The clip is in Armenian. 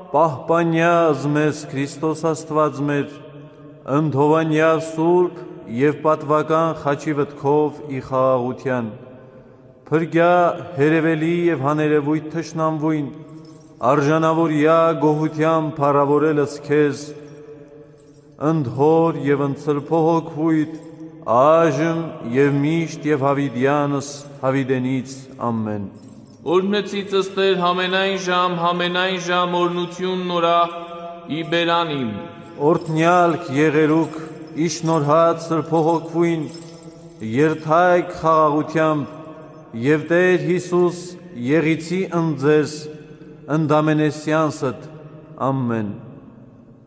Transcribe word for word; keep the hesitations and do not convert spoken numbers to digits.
պահպանյազ մեզ Քրիստոս Աստված մեր, ընդհովանյա սուրբ և պատվական խաչի վտքով ի խաղաղության, փրկյա հերևելի և հաներևույթ թշնամվույն, արժանավորյա գոհության փառավորելս քեզ, ընդհոր և ընծրփոհոքվույթ, այժմ և միշտ և հավիդյանս հավիդենից ամեն։ Օրհնեցիցս Տեր համենայն ժամ, համենայն ժամ օրնություն նորա ի բերանիմ։ Օրհնյալք եղերուք իշնորհած սրբոհոքվույն, երթայք խաղաղությամբ և Տեր Հիսուս եղիցի ընձես ընդամենեսյանսդ ամեն։